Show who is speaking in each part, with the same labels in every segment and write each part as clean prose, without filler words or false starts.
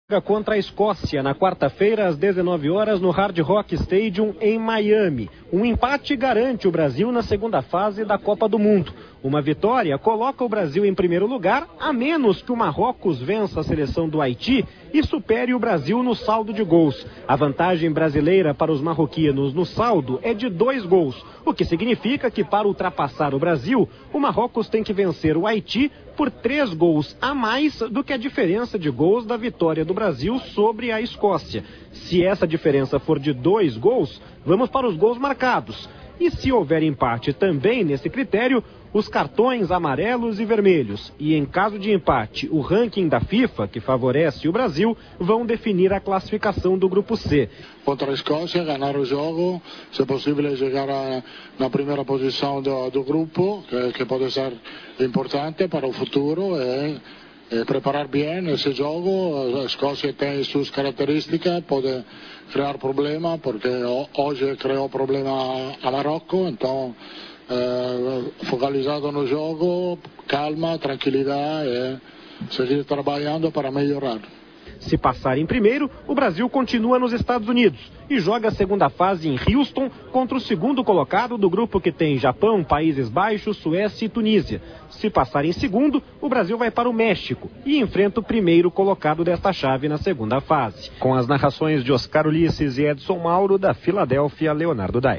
Speaker 1: Contra a Escócia, na quarta-feira, às 19 horas, no Hard Rock Stadium, em Miami. Um empate garante o Brasil na segunda fase da Copa do Mundo. Uma vitória coloca o Brasil em primeiro lugar, a menos que o Marrocos vença a seleção do Haiti e supere o Brasil no saldo de gols. A vantagem brasileira para os marroquinos no saldo é de 2 gols, o que significa que, para ultrapassar o Brasil, o Marrocos tem que vencer o Haiti por 3 gols a mais do que a diferença de gols da vitória do Brasil sobre a Escócia. Se essa diferença for de 2 gols, vamos para os gols marcados. E se houver empate também nesse critério, os cartões amarelos e vermelhos. E em caso de empate, o ranking da FIFA, que favorece o Brasil, vão definir a classificação do grupo C.
Speaker 2: Contra a Escócia, ganhar o jogo, se possível chegar na primeira posição do grupo, que pode ser importante para o futuro, e preparar bem esse jogo. A Escócia tem suas características, pode criar problema, porque hoje criou problema a Marrocos, então focalizado no jogo, calma, tranquilidade e seguir trabalhando para melhorar.
Speaker 1: Se passar em primeiro, o Brasil continua nos Estados Unidos e joga a segunda fase em Houston contra o segundo colocado do grupo, que tem Japão, Países Baixos, Suécia e Tunísia. Se passar em segundo, o Brasil vai para o México e enfrenta o primeiro colocado desta chave na segunda fase. Com as narrações de Oscar Ulisses e Edson Mauro, da Filadélfia, Leonardo Dai.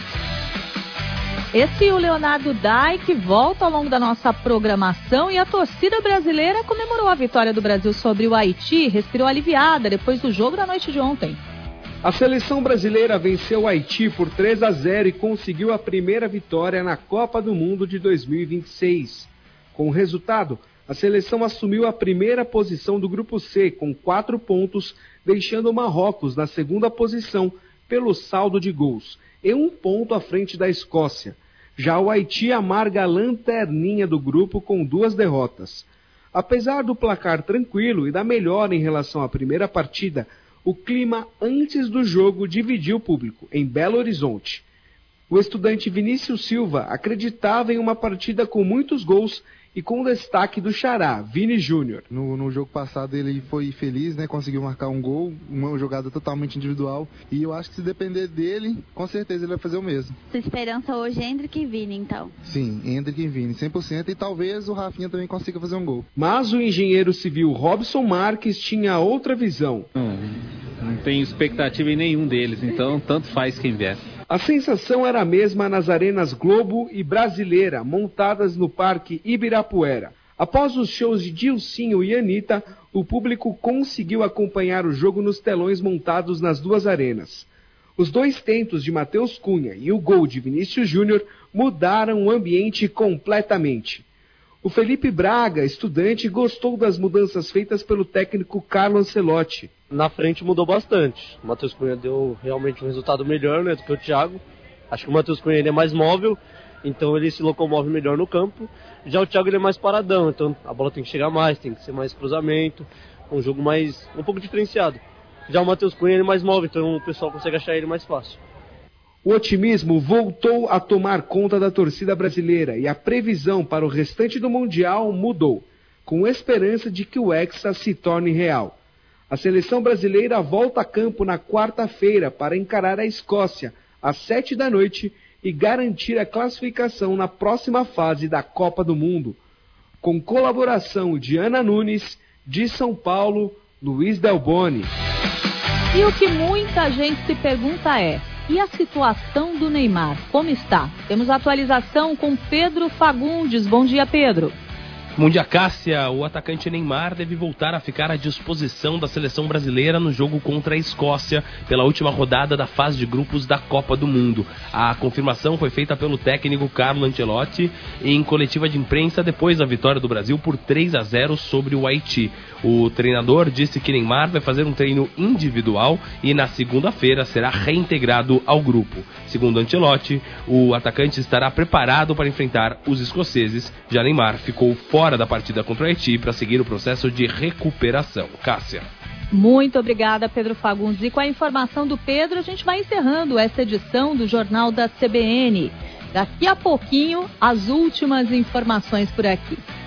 Speaker 3: Esse é o Leonardo Dai, que volta ao longo da nossa programação, e a torcida brasileira comemorou a vitória do Brasil sobre o Haiti, respirou aliviada depois do jogo da noite de ontem.
Speaker 4: A seleção brasileira venceu o Haiti por 3-0 e conseguiu a primeira vitória na Copa do Mundo de 2026. Com o resultado, a seleção assumiu a primeira posição do Grupo C com 4 pontos, deixando o Marrocos na segunda posição pelo saldo de gols, e 1 ponto à frente da Escócia. Já o Haiti amarga a lanterninha do grupo com 2 derrotas. Apesar do placar tranquilo e da melhora em relação à primeira partida, o clima antes do jogo dividiu o público em Belo Horizonte. O estudante Vinícius Silva acreditava em uma partida com muitos gols e com destaque do xará, Vini Júnior.
Speaker 5: No jogo passado ele foi feliz, né? Conseguiu marcar um gol, uma jogada totalmente individual. E eu acho que se depender dele, com certeza ele vai fazer o mesmo.
Speaker 6: Sua esperança hoje é Hendrick e Vini, então?
Speaker 5: Sim, Hendrick e Vini, 100%. E talvez o Rafinha também consiga fazer um gol.
Speaker 4: Mas o engenheiro civil Robson Marques tinha outra visão.
Speaker 7: Não tenho expectativa em nenhum deles, então tanto faz quem vier.
Speaker 4: A sensação era a mesma nas arenas Globo e Brasileira, montadas no Parque Ibirapuera. Após os shows de Dilcinho e Anitta, o público conseguiu acompanhar o jogo nos telões montados nas 2 arenas. Os 2 tentos de Matheus Cunha e o gol de Vinícius Júnior mudaram o ambiente completamente. O Felipe Braga, estudante, gostou das mudanças feitas pelo técnico Carlo Ancelotti.
Speaker 8: Na frente mudou bastante. O Matheus Cunha deu realmente um resultado melhor, né, do que o Thiago. Acho que o Matheus Cunha ele é mais móvel, então ele se locomove melhor no campo. Já o Thiago ele é mais paradão, então a bola tem que chegar mais, tem que ser mais cruzamento, um jogo um pouco diferenciado. Já o Matheus Cunha ele é mais móvel, então o pessoal consegue achar ele mais fácil.
Speaker 4: O otimismo voltou a tomar conta da torcida brasileira e a previsão para o restante do Mundial mudou, com esperança de que o Hexa se torne real. A seleção brasileira volta a campo na quarta-feira para encarar a Escócia, às 7 da noite, e garantir a classificação na próxima fase da Copa do Mundo. Com colaboração de Ana Nunes, de São Paulo, Luiz Delboni.
Speaker 3: E o que muita gente se pergunta é: e a situação do Neymar, como está? Temos atualização com Pedro Fagundes. Bom dia, Pedro.
Speaker 9: Bom dia, Cássia. O atacante Neymar deve voltar a ficar à disposição da seleção brasileira no jogo contra a Escócia pela última rodada da fase de grupos da Copa do Mundo. A confirmação foi feita pelo técnico Carlo Ancelotti em coletiva de imprensa depois da vitória do Brasil por 3-0 sobre o Haiti. O treinador disse que Neymar vai fazer um treino individual e na segunda-feira será reintegrado ao grupo. Segundo Ancelotti, o atacante estará preparado para enfrentar os escoceses. Já Neymar ficou fora da partida contra o Haiti para seguir o processo de recuperação. Cássia.
Speaker 3: Muito obrigada, Pedro Fagundes. E com a informação do Pedro, a gente vai encerrando essa edição do Jornal da CBN. Daqui a pouquinho, as últimas informações por aqui.